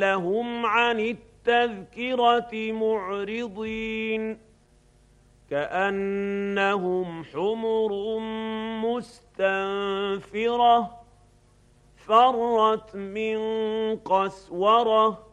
لهم عن التذكرة معرضين كأنهم حمر مستنفرة فرت من قسورة